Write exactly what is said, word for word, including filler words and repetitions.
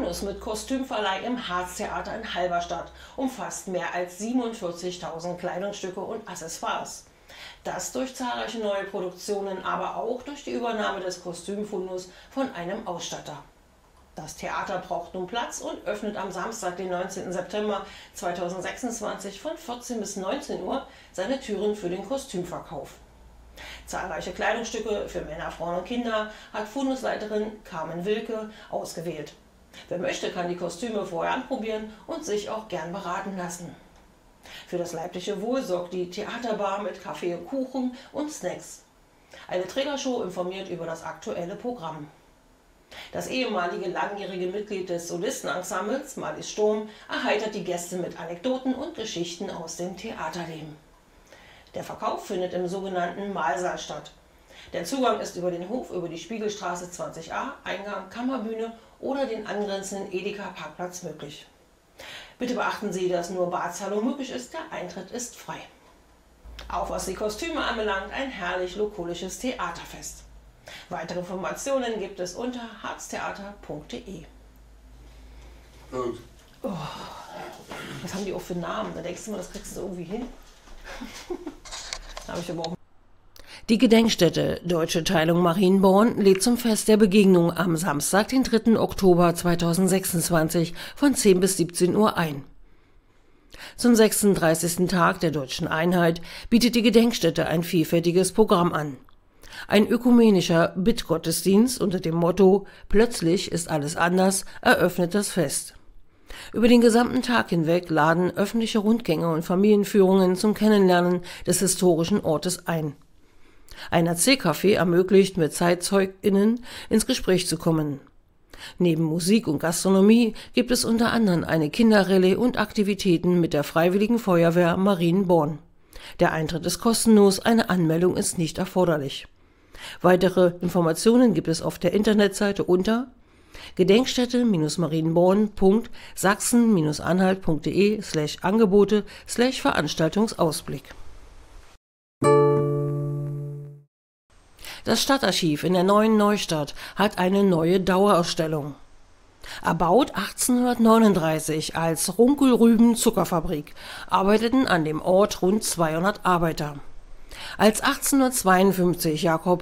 Fundus mit Kostümverleih im Harztheater in Halberstadt umfasst mehr als siebenundvierzigtausend Kleidungsstücke und Accessoires. Das durch zahlreiche neue Produktionen, aber auch durch die Übernahme des Kostümfundus von einem Ausstatter. Das Theater braucht nun Platz und öffnet am Samstag, den neunzehnten September zweitausendsechsundzwanzig von vierzehn bis neunzehn Uhr seine Türen für den Kostümverkauf. Zahlreiche Kleidungsstücke für Männer, Frauen und Kinder hat Fundusleiterin Carmen Wilke ausgewählt. Wer möchte, kann die Kostüme vorher anprobieren und sich auch gern beraten lassen. Für das leibliche Wohl sorgt die Theaterbar mit Kaffee und Kuchen und Snacks. Eine Trägershow informiert über das aktuelle Programm. Das ehemalige langjährige Mitglied des Solistenensembles, Marlies Sturm, erheitert die Gäste mit Anekdoten und Geschichten aus dem Theaterleben. Der Verkauf findet im sogenannten Mahlsaal statt. Der Zugang ist über den Hof, über die Spiegelstraße zwanzig a, Eingang Kammerbühne oder den angrenzenden Edeka-Parkplatz möglich. Bitte beachten Sie, dass nur Badzahlung möglich ist, der Eintritt ist frei. Auch was die Kostüme anbelangt, ein herrlich lokolisches Theaterfest. Weitere Informationen gibt es unter harztheater punkt de. Oh, was haben die auch für Namen? Da denkst du mal, das kriegst du irgendwie hin. Habe ich aber auch. Die Gedenkstätte Deutsche Teilung Marienborn lädt zum Fest der Begegnung am Samstag, den dritten Oktober zweitausendsechsundzwanzig von zehn bis siebzehn Uhr ein. Zum sechsunddreißigsten Tag der Deutschen Einheit bietet die Gedenkstätte ein vielfältiges Programm an. Ein ökumenischer Bittgottesdienst unter dem Motto »Plötzlich ist alles anders« eröffnet das Fest. Über den gesamten Tag hinweg laden öffentliche Rundgänge und Familienführungen zum Kennenlernen des historischen Ortes ein. Ein Erzählcafé ermöglicht, mit ZeitzeugInnen ins Gespräch zu kommen. Neben Musik und Gastronomie gibt es unter anderem eine Kinderrallye und Aktivitäten mit der Freiwilligen Feuerwehr Marienborn. Der Eintritt ist kostenlos, eine Anmeldung ist nicht erforderlich. Weitere Informationen gibt es auf der Internetseite unter gedenkstätte-marienborn punkt sachsen anhalt punkt de slash Angebote slash Veranstaltungsausblick. Das Stadtarchiv in der Neuen Neustadt hat eine neue Dauerausstellung. Erbaut achtzehnhundertneununddreißig als Runkelrüben-Zuckerfabrik, arbeiteten an dem Ort rund zweihundert Arbeiter. Als achtzehnhundertzweiundfünfzig Jakob